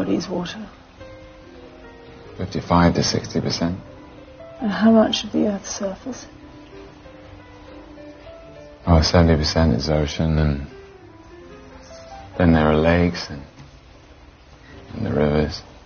body's water? 55 to 60%. And how much of the Earth's surface? Oh, 70% is ocean, and then there are lakes and the rivers.